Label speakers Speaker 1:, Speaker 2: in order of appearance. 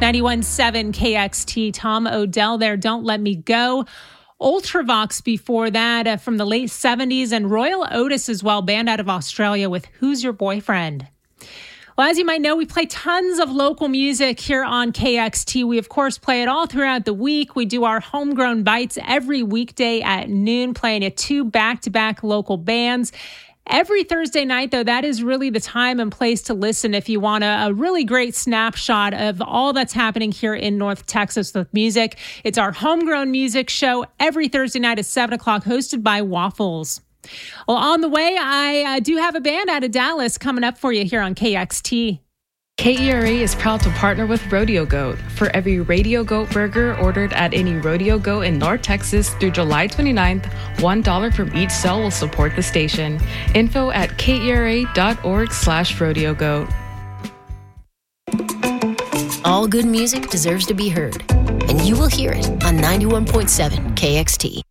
Speaker 1: 91.7 KXT, Tom Odell there, Don't Let Me Go. Ultravox before that from the late 70s, and Royal Otis as well, band out of Australia with Who's Your Boyfriend? Well, as you might know, we play tons of local music here on KXT. We, of course, play it all throughout the week. We do our Homegrown Bites every weekday at noon, playing at 2 back-to-back local bands. Every Thursday night, though, that is really the time and place to listen if you want a really great snapshot of all that's happening here in North Texas with music. It's our Homegrown Music Show every Thursday night at 7 o'clock, hosted by Waffles. Well, on the way, I do have a band out of Dallas coming up for you here on KXT.
Speaker 2: KERA is proud to partner with Rodeo Goat. For every Radio Goat burger ordered at any Rodeo Goat in North Texas through July 29th, $1 from each sale will support the station. Info at kera.org/rodeogoat.
Speaker 3: All good music deserves to be heard, and you will hear it on 91.7 KXT.